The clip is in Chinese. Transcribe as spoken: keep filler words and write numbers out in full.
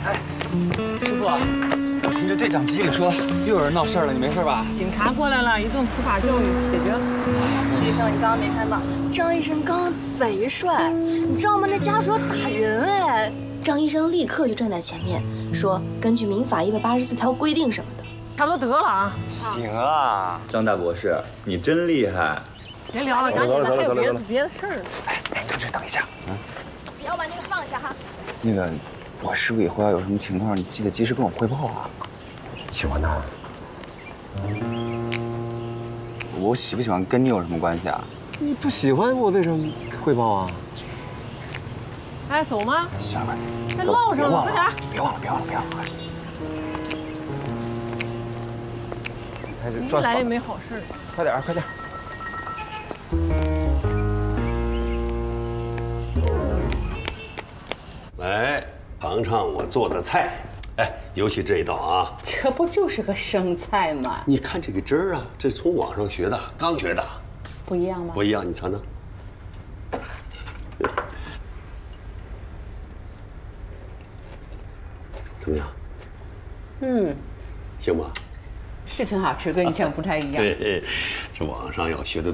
哎，师傅，我听这队长机里说又有人闹事了，你没事吧？ 警察过来了，一顿普法教育解决了。 徐医生，你刚刚没看到张医生刚刚贼帅，你知道吗？那家属要打人哎！张医生立刻就站在前面说，根据民法一百八十四条规定什么的。 差不多得了啊！ 行啊，张大博士，你真厉害！ 别聊了，赶紧的，还有别的别的事儿呢。 哎哎，同学等一下，嗯， 你要把那个放下哈。 那个，我师傅以后要有什么情况，你记得及时跟我汇报啊。 喜欢他？ 我喜不喜欢跟你有什么关系啊？ 你不喜欢我为什么汇报啊？ 哎，走吗？ 下来， 快唠上了，快点！ 别忘了，别忘了，别忘了。 开始一来也没好事。 快点，快点！ 来尝尝我做的菜，哎，尤其这一道啊， 这不就是个生菜吗？ 你看这个汁儿啊，这是从网上学的，刚学的， 不一样吗？ 不一样，你尝尝。怎么样？ 嗯， 行吧？ 是挺好吃，跟你这不太一样。 对，这网上要学的